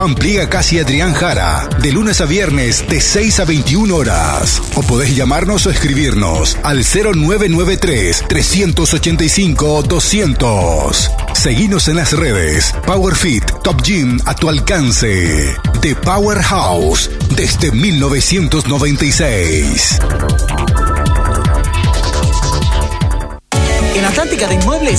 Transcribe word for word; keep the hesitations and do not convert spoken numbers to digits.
Amplía Casi Adrián Jara, de lunes a viernes de seis a veintiuna horas. O podés llamarnos o escribirnos al cero nueve nueve tres, tres ocho cinco, doscientos. Seguinos en las redes. PowerFit Top Gym a tu alcance. The Powerhouse, desde mil novecientos noventa y seis. En Atlántica de Inmuebles